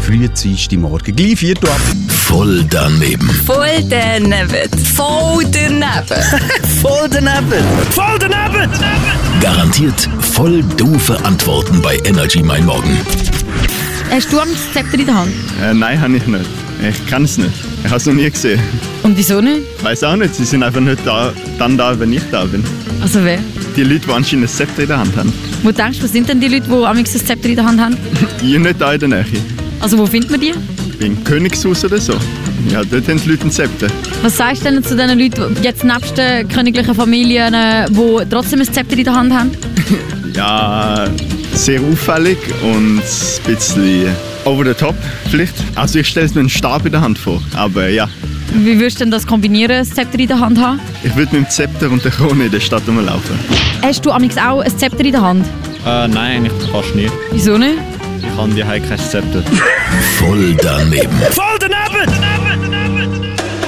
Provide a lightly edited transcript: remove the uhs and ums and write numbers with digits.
frühen Dienstagmorgen. Gleich 4 Uhr ab. Voll daneben. Voll daneben. Voll daneben. Voll daneben. Voll daneben! Garantiert voll doofe Antworten bei Energy Mein Morgen. Hast du das Zepter in der Hand? Nein, habe ich nicht. Ich kann es nicht. Ich habe es noch nie gesehen. Und wieso nicht? Ich weiß auch nicht. Sie sind einfach nicht da, wenn ich da bin. Also wer? Die Leute, die anscheinend ein Zepter in der Hand haben. Wo denkst du, was sind denn die Leute, die amigs das Zepter in der Hand haben? Ich nicht da in der Nähe. Also wo findet man die? Im Königshaus oder so. Ja, dort haben die Leute ein Zepter. Was sagst du denn zu den Leuten, die jetzt nebst den königlichen Familien, die trotzdem ein Zepter in der Hand haben? Ja, sehr auffällig und ein bisschen over the top vielleicht. Also ich stelle es mir einen Stab in der Hand vor, aber ja. Wie würdest du denn das kombinieren, ein Zepter in der Hand haben? Ich würde mit dem Zepter und der Krone in der Stadt rumlaufen. Hast du amigs auch ein Zepter in der Hand? Nein, eigentlich fast nicht. Wieso nicht? Ich habe die kein Zepter. Voll daneben. Voll daneben!